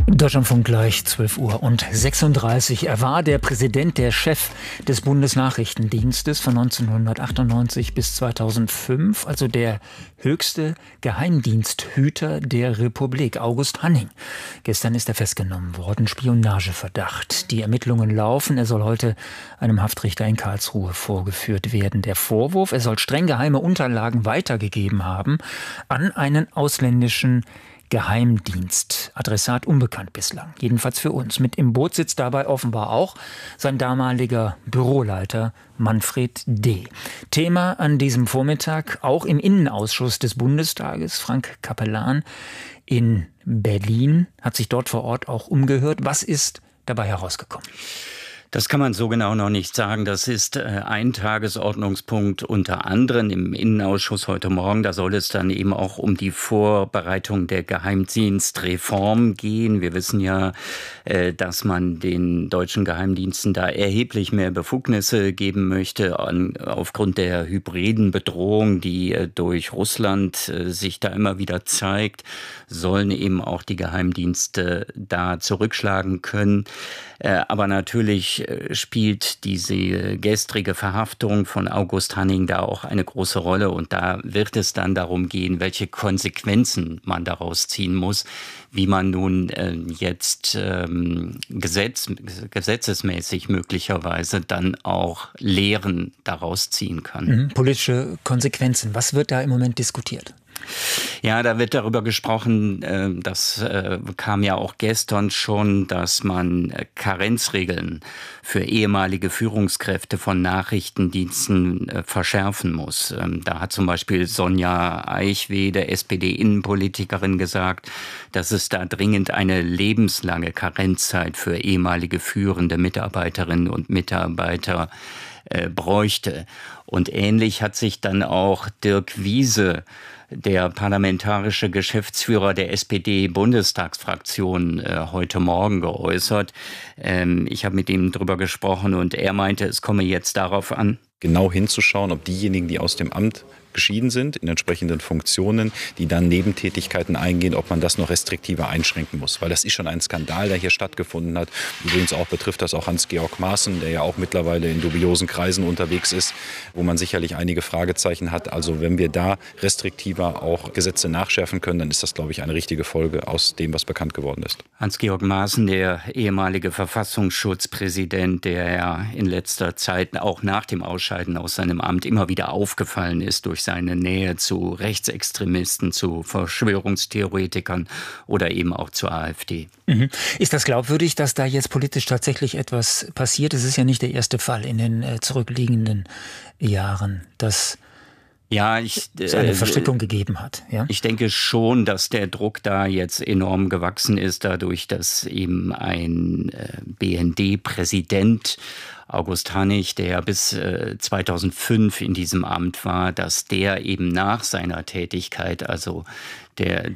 Deutschlandfunk gleich 12:36 Uhr. Er war der Präsident, der Chef des Bundesnachrichtendienstes von 1998 bis 2005, also der höchste Geheimdiensthüter der Republik, August Hanning. Gestern ist er festgenommen worden, Spionageverdacht. Die Ermittlungen laufen. Er soll heute einem Haftrichter in Karlsruhe vorgeführt werden. Der Vorwurf, er soll streng geheime Unterlagen weitergegeben haben an einen ausländischen Geheimdienst. Adressat unbekannt bislang, jedenfalls für uns. Mit im Boot sitzt dabei offenbar auch sein damaliger Büroleiter Manfred D. Thema an diesem Vormittag auch im Innenausschuss des Bundestages. Frank Capellan in Berlin hat sich dort vor Ort auch umgehört. Was ist dabei herausgekommen? Das kann man so genau noch nicht sagen. Das ist ein Tagesordnungspunkt unter anderem im Innenausschuss heute Morgen. Da soll es dann eben auch um die Vorbereitung der Geheimdienstreform gehen. Wir wissen ja, dass man den deutschen Geheimdiensten da erheblich mehr Befugnisse geben möchte aufgrund der hybriden Bedrohung, die durch Russland sich da immer wieder zeigt, sollen eben auch die Geheimdienste da zurückschlagen können. Aber natürlich spielt diese gestrige Verhaftung von August Hanning da auch eine große Rolle. Und da wird es dann darum gehen, welche Konsequenzen man daraus ziehen muss, wie man nun jetzt gesetzesmäßig möglicherweise dann auch Lehren daraus ziehen kann. Politische Konsequenzen. Was wird da im Moment diskutiert? Ja, da wird darüber gesprochen, das kam ja auch gestern schon, dass man Karenzregeln für ehemalige Führungskräfte von Nachrichtendiensten verschärfen muss. Da hat zum Beispiel Sonja Eichwede, SPD-Innenpolitikerin, gesagt, dass es da dringend eine lebenslange Karenzzeit für ehemalige führende Mitarbeiterinnen und Mitarbeiter bräuchte. Und ähnlich hat sich dann auch Dirk Wiese, der parlamentarische Geschäftsführer der SPD-Bundestagsfraktion, heute Morgen geäußert. Ich habe mit ihm darüber gesprochen und er meinte, es komme jetzt darauf an, genau hinzuschauen, ob diejenigen, die aus dem Amt geschieden sind, in entsprechenden Funktionen, die dann Nebentätigkeiten eingehen, ob man das noch restriktiver einschränken muss. Weil das ist schon ein Skandal, der hier stattgefunden hat. Übrigens auch betrifft das auch Hans-Georg Maaßen, der ja auch mittlerweile in dubiosen Kreisen unterwegs ist, wo man sicherlich einige Fragezeichen hat. Also wenn wir da restriktiver auch Gesetze nachschärfen können, dann ist das, glaube ich, eine richtige Folge aus dem, was bekannt geworden ist. Hans-Georg Maaßen, der ehemalige Verfassungsschutzpräsident, der ja in letzter Zeit auch nach dem Ausscheiden aus seinem Amt immer wieder aufgefallen ist durch seine Nähe zu Rechtsextremisten, zu Verschwörungstheoretikern oder eben auch zur AfD. Ist das glaubwürdig, dass da jetzt politisch tatsächlich etwas passiert? Es ist ja nicht der erste Fall in den zurückliegenden Jahren, dass es eine Verstrickung gegeben hat. Ja? Ich denke schon, dass der Druck da jetzt enorm gewachsen ist, dadurch, dass eben ein BND-Präsident August Hanning, der bis 2005 in diesem Amt war, dass der eben nach seiner Tätigkeit, also der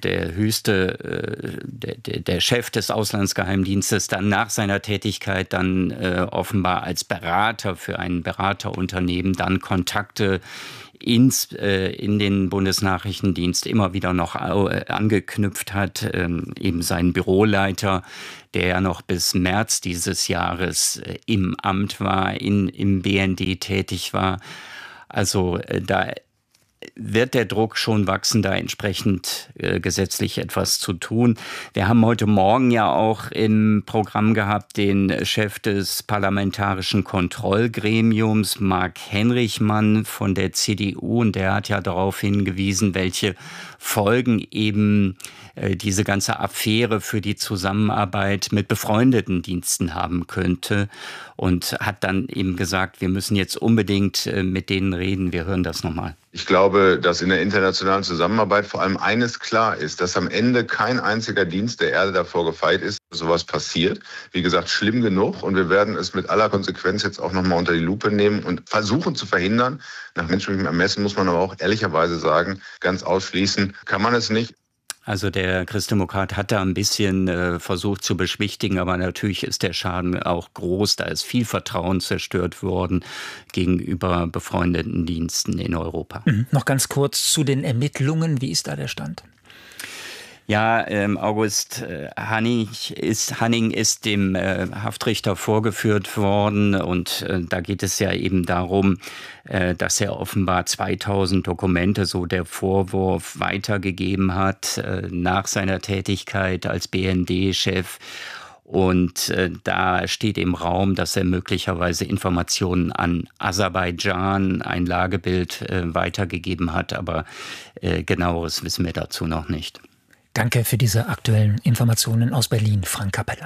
Chef des Auslandsgeheimdienstes, dann nach seiner Tätigkeit dann offenbar als Berater für ein Beraterunternehmen dann Kontakte in den Bundesnachrichtendienst immer wieder noch angeknüpft hat, eben seinen Büroleiter, der ja noch bis März dieses Jahres im Amt war, im BND tätig war. Also da wird der Druck schon wachsen, da entsprechend gesetzlich etwas zu tun. Wir haben heute Morgen ja auch im Programm gehabt den Chef des Parlamentarischen Kontrollgremiums, Marc Henrichmann von der CDU, und der hat ja darauf hingewiesen, welche Folgen eben diese ganze Affäre für die Zusammenarbeit mit befreundeten Diensten haben könnte, und hat dann eben gesagt, wir müssen jetzt unbedingt mit denen reden. Wir hören das nochmal. Ich glaube, dass in der internationalen Zusammenarbeit vor allem eines klar ist, dass am Ende kein einziger Dienst der Erde davor gefeit ist, dass sowas passiert. Wie gesagt, schlimm genug, und wir werden es mit aller Konsequenz jetzt auch nochmal unter die Lupe nehmen und versuchen zu verhindern. Nach menschlichem Ermessen muss man aber auch ehrlicherweise sagen, ganz ausschließen kann man es nicht. Also der Christdemokrat hat da ein bisschen versucht zu beschwichtigen, aber natürlich ist der Schaden auch groß. Da ist viel Vertrauen zerstört worden gegenüber befreundeten Diensten in Europa. Noch ganz kurz zu den Ermittlungen. Wie ist da der Stand? Ja, August Hanning ist dem Haftrichter vorgeführt worden und da geht es ja eben darum, dass er offenbar 2000 Dokumente, so der Vorwurf, weitergegeben hat nach seiner Tätigkeit als BND-Chef. Und da steht im Raum, dass er möglicherweise Informationen an Aserbaidschan, ein Lagebild, weitergegeben hat. Aber genaueres wissen wir dazu noch nicht. Danke für diese aktuellen Informationen aus Berlin, Frank Capellan.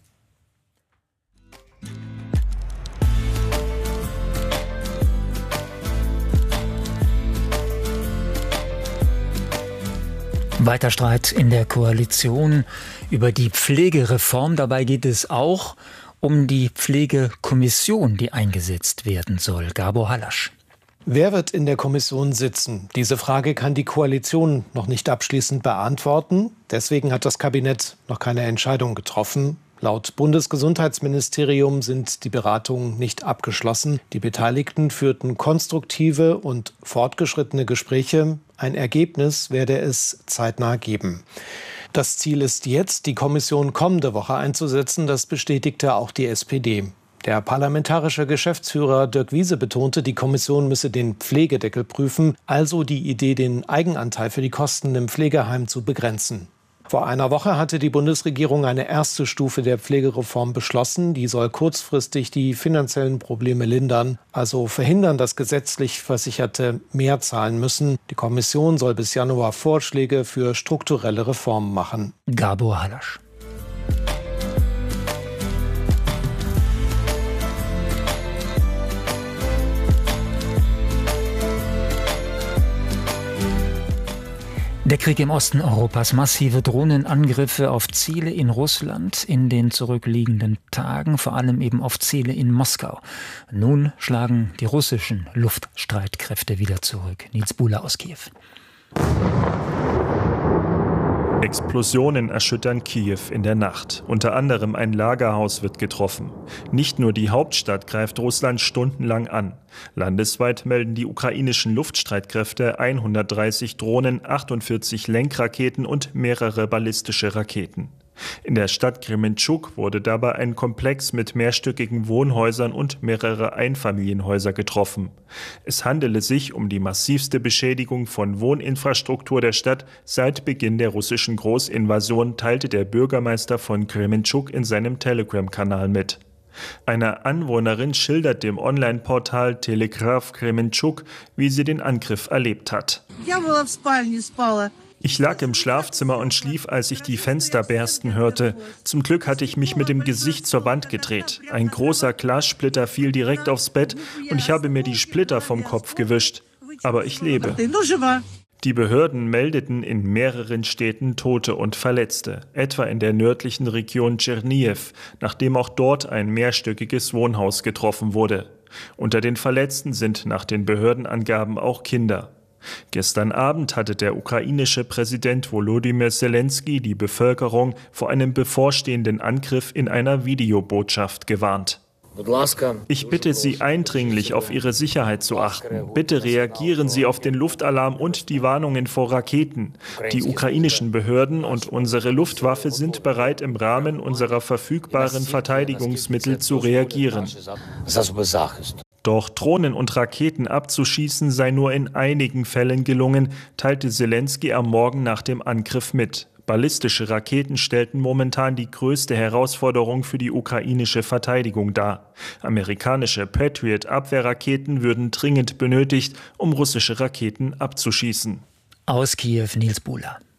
Weiter Streit in der Koalition über die Pflegereform. Dabei geht es auch um die Pflegekommission, die eingesetzt werden soll. Gabor Halasch. Wer wird in der Kommission sitzen? Diese Frage kann die Koalition noch nicht abschließend beantworten. Deswegen hat das Kabinett noch keine Entscheidung getroffen. Laut Bundesgesundheitsministerium sind die Beratungen nicht abgeschlossen. Die Beteiligten führten konstruktive und fortgeschrittene Gespräche. Ein Ergebnis werde es zeitnah geben. Das Ziel ist jetzt, die Kommission kommende Woche einzusetzen. Das bestätigte auch die SPD. Der parlamentarische Geschäftsführer Dirk Wiese betonte, die Kommission müsse den Pflegedeckel prüfen, also die Idee, den Eigenanteil für die Kosten im Pflegeheim zu begrenzen. Vor einer Woche hatte die Bundesregierung eine erste Stufe der Pflegereform beschlossen. Die soll kurzfristig die finanziellen Probleme lindern, also verhindern, dass gesetzlich Versicherte mehr zahlen müssen. Die Kommission soll bis Januar Vorschläge für strukturelle Reformen machen. Gabor Halasch. Der Krieg im Osten Europas, massive Drohnenangriffe auf Ziele in Russland in den zurückliegenden Tagen, vor allem eben auf Ziele in Moskau. Nun schlagen die russischen Luftstreitkräfte wieder zurück. Nils Buhler aus Kiew. Explosionen erschüttern Kiew in der Nacht. Unter anderem ein Lagerhaus wird getroffen. Nicht nur die Hauptstadt greift Russland stundenlang an. Landesweit melden die ukrainischen Luftstreitkräfte 130 Drohnen, 48 Lenkraketen und mehrere ballistische Raketen. In der Stadt Krementschuk wurde dabei ein Komplex mit mehrstöckigen Wohnhäusern und mehrere Einfamilienhäuser getroffen. Es handele sich um die massivste Beschädigung von Wohninfrastruktur der Stadt seit Beginn der russischen Großinvasion, teilte der Bürgermeister von Krementschuk in seinem Telegram-Kanal mit. Eine Anwohnerin schildert dem Online-Portal Telegraph Krementschuk, wie sie den Angriff erlebt hat. Ich lag im Schlafzimmer und schlief, als ich die Fenster bersten hörte. Zum Glück hatte ich mich mit dem Gesicht zur Wand gedreht. Ein großer Glassplitter fiel direkt aufs Bett und ich habe mir die Splitter vom Kopf gewischt. Aber ich lebe. Die Behörden meldeten in mehreren Städten Tote und Verletzte, etwa in der nördlichen Region Tschernihiv, nachdem auch dort ein mehrstöckiges Wohnhaus getroffen wurde. Unter den Verletzten sind nach den Behördenangaben auch Kinder. Gestern Abend hatte der ukrainische Präsident Volodymyr Zelensky die Bevölkerung vor einem bevorstehenden Angriff in einer Videobotschaft gewarnt. Ich bitte Sie eindringlich, auf Ihre Sicherheit zu achten. Bitte reagieren Sie auf den Luftalarm und die Warnungen vor Raketen. Die ukrainischen Behörden und unsere Luftwaffe sind bereit, im Rahmen unserer verfügbaren Verteidigungsmittel zu reagieren. Doch Drohnen und Raketen abzuschießen sei nur in einigen Fällen gelungen, teilte Zelensky am Morgen nach dem Angriff mit. Ballistische Raketen stellten momentan die größte Herausforderung für die ukrainische Verteidigung dar. Amerikanische Patriot-Abwehrraketen würden dringend benötigt, um russische Raketen abzuschießen. Aus Kiew, Nils Buhler.